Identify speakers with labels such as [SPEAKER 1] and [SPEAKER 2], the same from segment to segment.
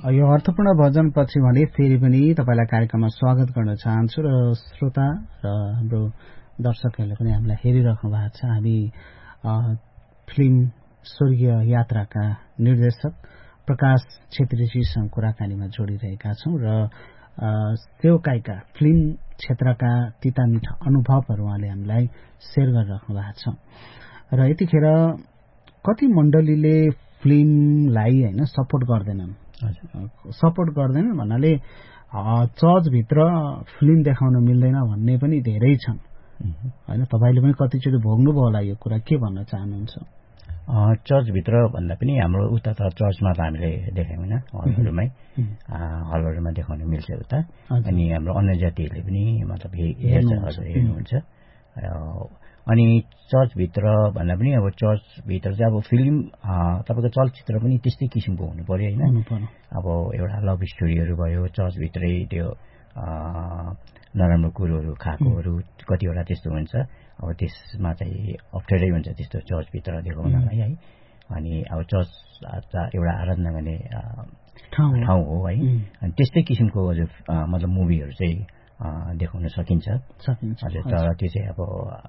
[SPEAKER 1] यो अर्थपूर्ण भजनपछि भने फेरि पनि तपाईँलाई कार्यक्रममा स्वागत गर्न चाहन्छु र श्रोता र हाम्रो दर्शकहरूले पनि हामीलाई हेरिराख्नु भएको छ। हामी फिल्म स्वर्गीय यात्राका निर्देशक प्रकाश छेत्रीजीसँग कुराकानीमा जोडिरहेका छौं र सेवकाईका फिल्म क्षेत्रका तिता मिठा अनुभवहरू उहाँले हामीलाई शेयर गरिराख्नु भएको छ। र यतिखेर कति मण्डलीले फिल्मलाई हैन सपोर्ट गर्दैनन् भन्नाले चर्चभित्र फिल्म देखाउन मिल्दैन भन्ने पनि धेरै छन् हैन। तपाईले पनि कतिचोटि भोग्नुभयो होला यो कुरा, के भन्न चाहनुहुन्छ?
[SPEAKER 2] चर्चभित्र भन्दा पनि हाम्रो उता त चर्चमा त हामीले देखायौँ हैन, हलहरूमा देखाउन मिल्छ उता। अनि हाम्रो अन्य जातिहरूले पनि मतलब हेर्नुहुन्छ। अनि चर्चभित्र भन्दा पनि अब चर्चभित्र चाहिँ अब फिल्म तपाईँको चलचित्र पनि त्यस्तै किसिमको हुनु पर्यो हैन। अब एउटा लभ स्टोरीहरू भयो, चर्चभित्रै त्यो नराम्रो कुरोहरू खाएकोहरू कतिवटा त्यस्तो हुन्छ। अब त्यसमा चाहिँ अप्ठ्यारै हुन्छ त्यस्तो चर्चभित्र देखाउनलाई है। अनि अब चर्च एउटा आराधना गर्ने ठाउँ हो है। अनि त्यस्तै किसिमको मतलब मुभीहरू चाहिँ देखाउन सकिन्छ हजुर। तर त्यो चाहिँ अब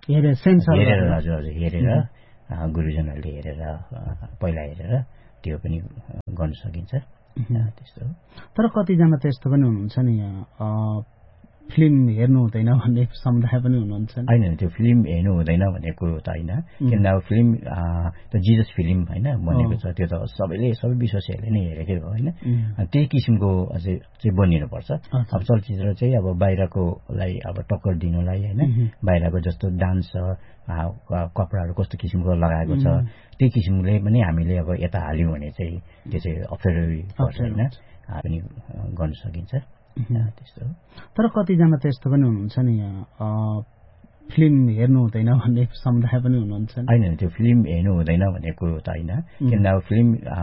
[SPEAKER 2] हेरेर गुरुजनहरूले हेरेर पहिला हेरेर त्यो पनि गर्न सकिन्छ त्यस्तो।
[SPEAKER 1] तर कतिजना त यस्तो पनि हुनुहुन्छ नि, फिल्म हेर्नु हुँदैन भन्ने समुदाय पनि हुनुहुन्छ।
[SPEAKER 2] होइन, त्यो फिल्म हेर्नु हुँदैन भन्ने कुरो त होइन। किन अब फिल्म त जिजस फिल्म होइन बनेको छ, त्यो त सबै विश्वासीहरूले नै हेरेकै हो होइन। त्यही किसिमको अझै चाहिँ बनिनुपर्छ। अब चलचित्र चाहिँ अब बाहिरकोलाई अब टक्कर दिनलाई होइन, बाहिरको जस्तो डान्स छ, कपडाहरू कस्तो किसिमको लगाएको छ त्यही किसिमले पनि हामीले अब यता हाल्यौँ भने चाहिँ त्यो चाहिँ अप्ठ्यारो पर्छ होइन, पनि गर्न सकिन्छ त्यस्तो।
[SPEAKER 1] तर कतिजना त यस्तो पनि हुनुहुन्छ नि, फिल्म हेर्नु हुँदैन भन्ने समुदाय पनि हुनुहुन्छ।
[SPEAKER 2] होइन, त्यो फिल्म हेर्नु हुँदैन भन्ने कुरो त होइन। किन अब फिल्म